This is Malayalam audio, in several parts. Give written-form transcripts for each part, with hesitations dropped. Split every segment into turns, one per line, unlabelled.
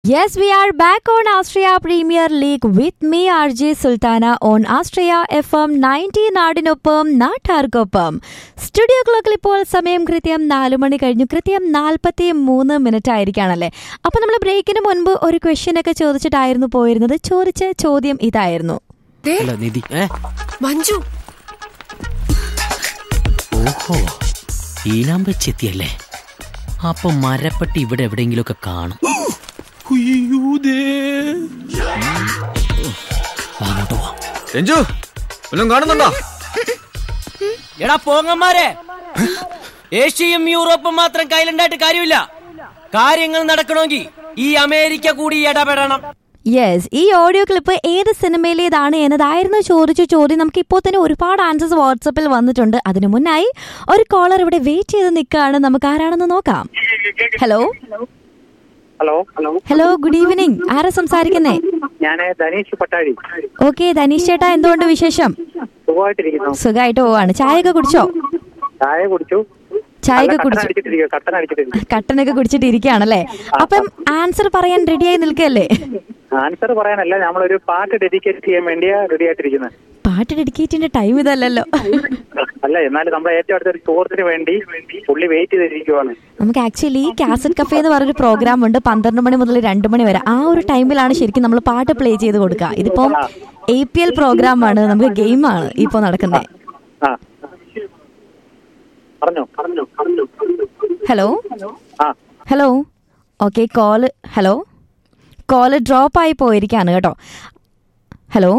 Yes, we are back on Austria Premier League with me, RJ Sultana, on Austria FM 90 നാടിനൊപ്പം നാട്ടാർക്കൊപ്പം. സ്റ്റുഡിയോ ക്ലോക്കിൽ ഇപ്പോൾ സമയം കൃത്യം 4 മണി കഴിഞ്ഞു. കൃത്യം 43 മിനിറ്റ് ആയിരിക്കാണല്ലേ. അപ്പോൾ നമ്മൾ ബ്രേക്കിന് മുൻപ് ഒരു ക്വസ്റ്റ്യൻ ഒക്കെ ചോദിച്ചിട്ടായിരുന്നു പോയിരുന്നത്. ചോദിച്ച ചോദ്യം ഇതായിരുന്നു.
മഞ്ജു,
ഓഹോ, ഈനാം വെച്ചെത്തിയല്ലേ? അപ്പൊ മരപ്പെട്ടി ഇവിടെ എവിടെയെങ്കിലും ഒക്കെ കാണും.
കാണുന്നുണ്ടോ?
എടാ പോങ്ങന്മാരെ, ഏഷ്യയും യൂറോപ്പും മാത്രം കയ്യിലുണ്ടായിട്ട് കാര്യമില്ല. കാര്യങ്ങൾ നടക്കണമെങ്കിൽ ഈ അമേരിക്ക കൂടി ഇടപെടണം.
യെസ്, ഈ ഓഡിയോ ക്ലിപ്പ് ഏത് സിനിമയിലേതാണ് എന്നതായിരുന്നു ചോദിച്ച ചോദ്യം. നമുക്ക് ഇപ്പോൾ തന്നെ ഒരുപാട് ആൻസേഴ്സ് വാട്സപ്പിൽ വന്നിട്ടുണ്ട്. അതിനു മുന്നായി ഒരു കോളർ ഇവിടെ വെയിറ്റ് ചെയ്ത് നിൽക്കുകയാണ്. നമുക്ക് ആരാണെന്ന് നോക്കാം. Hello hello, good evening. ആരാ സംസാരിക്കുന്നേ?
ഞാൻ ധനീഷ് പട്ടാഴി.
ഓക്കെ, ധനീഷ് ചേട്ടാ, എന്തുകൊണ്ട് വിശേഷം? സുഖമായിട്ട് പോവാണ്. ചായയൊക്കെ കുടിച്ചോ?
ചായ കുടിച്ചു.
കട്ടനൊക്കെ കുടിച്ചിട്ട് ഇരിക്കുകയാണല്ലേ. അപ്പം ആൻസർ പറയാൻ റെഡിയായി നിൽക്കല്ലേ?
ആൻസർ പറയാനല്ല, നമ്മളൊരു പാട്ട് ഡെഡിക്കേറ്റ് ചെയ്യാൻ വേണ്ടിയാ റെഡി ആയിട്ടിരിക്കുന്നത്.
പാട്ട് ഡെഡിക്കേറ്റിന്റെ ടൈം ഇതല്ലല്ലോ.
അല്ല, എന്നാലും നമ്മുടെ ഏറ്റവും അടുത്തൊരു സുഹൃത്തിന് വേണ്ടി പുള്ളി വെയിറ്റ് ചെയ്തിരിക്കുവാണ്.
നമുക്ക് ആക്ച്വലി കാസറ്റ് കഫേ എന്ന് പറഞ്ഞൊരു പ്രോഗ്രാം ഉണ്ട്, 12 മണി മുതൽ 2 മണി വരെ. ആ ഒരു ടൈമിലാണ് ശരിക്കും നമ്മൾ പാട്ട് പ്ലേ ചെയ്ത് കൊടുക്കുക. ഇതിപ്പം APL പ്രോഗ്രാമാണ്, നമുക്ക് ഗെയിമാണ് ഇപ്പൊ നടക്കുന്നത്. Hello hello, okay, call drop ആയി പോയിരിക്കാണ് കേട്ടോ. ഹലോ,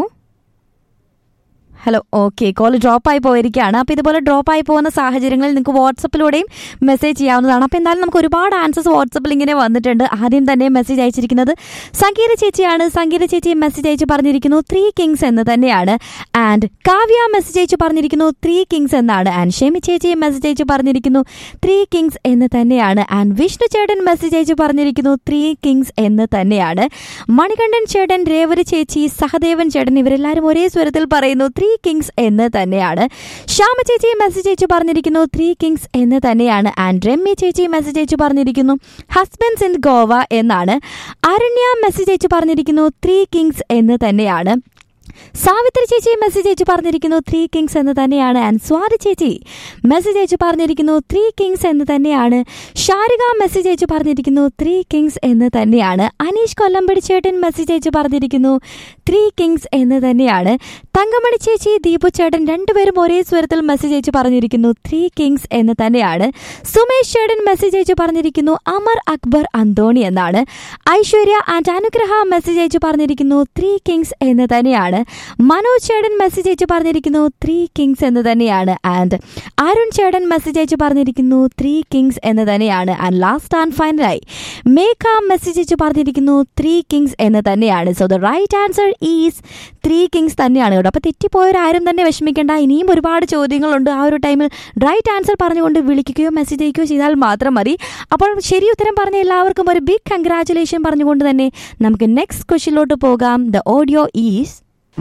ഓക്കെ, കോൾ ഡ്രോപ്പ് ആയി പോയിരിക്കുകയാണ്. അപ്പോൾ ഇതുപോലെ ഡ്രോപ്പ് ആയി പോകുന്ന സാഹചര്യങ്ങളിൽ നിങ്ങൾക്ക് വാട്സപ്പിലൂടെയും മെസ്സേജ് ചെയ്യാവുന്നതാണ്. അപ്പോൾ എന്തായാലും നമുക്ക് ഒരുപാട് ആൻസേഴ്സ് വാട്സപ്പിൽ ഇങ്ങനെ വന്നിട്ടുണ്ട്. ആദ്യം തന്നെ മെസ്സേജ് അയച്ചിരിക്കുന്നത് സംഗീത ചേച്ചിയാണ്. സംഗീത ചേച്ചി മെസ്സേജ് അയച്ച് പറഞ്ഞിരിക്കുന്നു 3 കിങ്സ് എന്ന് തന്നെയാണ്. ആൻഡ് കാവ്യ മെസ്സേജ് അയച്ച് പറഞ്ഞിരിക്കുന്നു 3 കിങ്സ് എന്നാണ്. ആൻഡ് ഷെമി ചേച്ചി മെസ്സേജ് അയച്ച് പറഞ്ഞിരിക്കുന്നു 3 കിങ്സ് എന്ന് തന്നെയാണ്. ആൻഡ് വിഷ്ണു ചേട്ടൻ മെസ്സേജ് അയച്ച് പറഞ്ഞിരിക്കുന്നു 3 കിങ്സ് എന്ന് തന്നെയാണ്. മണികണ്ഠൻ ചേട്ടൻ, രേവതി ചേച്ചി, സഹദേവൻ ചേട്ടൻ ഇവരെല്ലാവരും ഒരേ സ്വരത്തിൽ പറയുന്നു 3 കിങ്സ് എന്ന് തന്നെയാണ്. ശ്യാമ ചേച്ചി മെസ്സേജ് അയച്ച് പറഞ്ഞിരിക്കുന്നു 3 കിങ്സ് എന്ന് തന്നെയാണ്. ആൻഡ് രമ്യ ചേച്ചി മെസ്സേജ് അയച്ച് പറഞ്ഞിരിക്കുന്നു ഹസ്ബൻഡ്സ് ഇൻ ഗോവ എന്നാണ്. അരണ്യ മെസ്സേജ് അയച്ച് പറഞ്ഞിരിക്കുന്നു 3 കിങ്സ് എന്ന് തന്നെയാണ്. സാവിത്രി ചേച്ചി മെസ്സേജ് അയച്ച് പറഞ്ഞിരിക്കുന്നു 3 കിങ്സ് എന്ന് തന്നെയാണ്. ആൻഡ് സ്വാതി ചേച്ചി മെസ്സേജ് അയച്ച് പറഞ്ഞിരിക്കുന്നു 3 കിങ്സ് എന്ന് തന്നെയാണ്. ഷാരിക മെസ്സേജ് അയച്ച് പറഞ്ഞിരിക്കുന്നു 3 കിങ്സ് എന്ന് തന്നെയാണ്. അനീഷ് കൊല്ലമ്പടി ചേട്ടൻ മെസ്സേജ് അയച്ച് പറഞ്ഞിരിക്കുന്നു 3 കിങ്സ് എന്ന് തന്നെയാണ്. തങ്കമണി ചേച്ചി, ദീപു ചേട്ടൻ രണ്ടുപേരും ഒരേ സ്വരത്തിൽ മെസ്സേജ് അയച്ച് പറഞ്ഞിരിക്കുന്നു 3 കിങ്സ് എന്ന് തന്നെയാണ്. സുമേഷ് ചേട്ടൻ മെസ്സേജ് അയച്ച് പറഞ്ഞിരിക്കുന്നു അമർ അക്ബർ അന്തോണി എന്നാണ്. ഐശ്വര്യ ആൻഡ് അനുഗ്രഹ മെസ്സേജ് അയച്ച് പറഞ്ഞിരിക്കുന്നു 3 കിങ്സ് എന്ന് തന്നെയാണ്. മനോജ് ചേട്ടൻ മെസ്സേജ് അയച്ച് പറഞ്ഞിരിക്കുന്നു 3 കിങ്സ് എന്ന് തന്നെയാണ്. ആൻഡ് അരുൺ ചേട്ടൻ മെസ്സേജ് അയച്ച് പറഞ്ഞിരിക്കുന്നു 3 കിങ്സ് എന്ന് തന്നെയാണ്. And last and ഫൈനലായി Megha message അയച്ച് പറഞ്ഞിരിക്കുന്നു 3 കിങ്സ് എന്ന് തന്നെയാണ്. So the right answer is 3 Kings തന്നെയാണ് കേട്ടോ. അപ്പോൾ തെറ്റിപ്പോയവരാരും തന്നെ വിഷമിക്കേണ്ട. ഇനിയും ഒരുപാട് ചോദ്യങ്ങളുണ്ട്. ആ ഒരു ടൈമിൽ റൈറ്റ് ആൻസർ പറഞ്ഞുകൊണ്ട് വിളിക്കുകയോ മെസ്സേജ് അയക്കുകയോ ചെയ്താൽ മാത്രം മതി. അപ്പോൾ ശരി ഉത്തരം പറഞ്ഞ എല്ലാവർക്കും ഒരു ബിഗ് കൺഗ്രാറ്റുലേഷൻ പറഞ്ഞുകൊണ്ട് തന്നെ നമുക്ക് നെക്സ്റ്റ് ക്വസ്റ്റ്യനിലോട്ട് പോകാം. The audio is.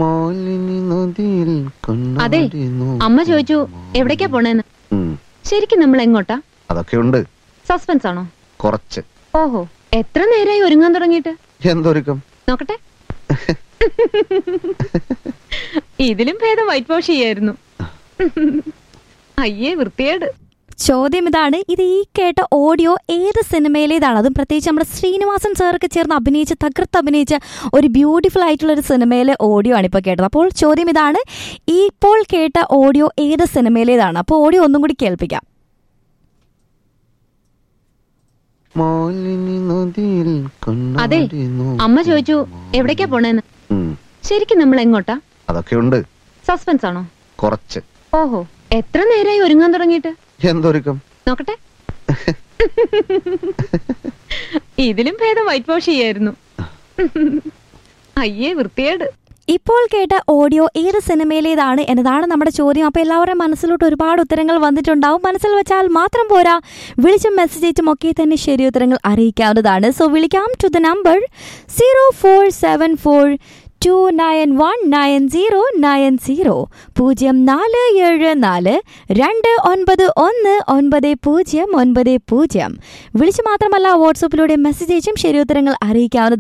അതെ, അമ്മ ചോദിച്ചു എവിടേക്കാ പോണേന്ന്. ശരിക്കും നമ്മൾ എങ്ങോട്ടാ?
അതൊക്കെ ഉണ്ട്.
സസ്പെൻസ് ആണോ?
കുറച്ച്.
ഓഹോ, എത്ര നേരമായി ഒരുങ്ങാൻ തുടങ്ങിയിട്ട്?
എന്തൊരുക്കം
നോക്കട്ടെ. ഇതിലും ഭേദം വൈറ്റ് വാഷ് ചെയ്യായിരുന്നു. അയ്യേ, വൃത്തിയേട്.
ചോദ്യം ഇതാണ്, ഇത് ഈ കേട്ട ഓഡിയോ ഏത് സിനിമയിലേതാണ്? അതും പ്രത്യേകിച്ച് നമ്മുടെ ശ്രീനിവാസൻ സാറൊക്കെ ചേർന്ന് തകർത്ത് അഭിനയിച്ച ഒരു ബ്യൂട്ടിഫുൾ ആയിട്ടുള്ള ഒരു സിനിമയിലെ ഓഡിയോ ആണ് ഇപ്പോൾ കേട്ടത്. അപ്പോൾ ചോദ്യം ഇതാണ്, ഇപ്പോൾ കേട്ട ഓഡിയോ ഏത് സിനിമയിലേതാണ്? അപ്പോൾ ഓഡിയോ ഒന്നും കൂടി കേൾപ്പിക്കാം.
അതെ, അമ്മ ചോദിച്ചു എവിടേക്കാ പോണേന്ന്. ശരിക്കും നമ്മൾ എങ്ങോട്ടാ?
അതൊക്കെ ഉണ്ട്.
സസ്പെൻസ് ആണോ?
കുറച്ച്.
ഓഹോ, എത്ര നേരമായി ഒരുങ്ങാൻ തുടങ്ങിയിട്ട്?
എന്തൊരുക്കം?
നോക്കട്ടെ. ഇതിലും ഭേദം വൈറ്റ് വാഷ് ചെയ്യായിരുന്നു. അയ്യേ, വൃത്തിയേട്.
ഇപ്പോൾ കേട്ട ഓഡിയോ ഏത് സിനിമയിലേതാണ് എന്നതാണ് നമ്മുടെ ചോദ്യം. അപ്പോൾ എല്ലാവരുടെയും മനസ്സിലോട്ട് ഒരുപാട് ഉത്തരങ്ങൾ വന്നിട്ടുണ്ടാവും. മനസ്സിൽ വെച്ചാൽ മാത്രം പോരാ, വിളിച്ചും മെസ്സേജ് അയച്ചും ഒക്കെ തന്നെ ശരി ഉത്തരങ്ങൾ അറിയിക്കാവുന്നതാണ്. സോ വിളിക്കാം ടു ദ നമ്പർ 0474 9474 0474 2919090. വിളിച്ചു മാത്രമല്ല വാട്സാപ്പിലൂടെ മെസ്സേജ് അയച്ചും ശരിയുത്തരങ്ങൾ അറിയിക്കാവുന്നതാണ്.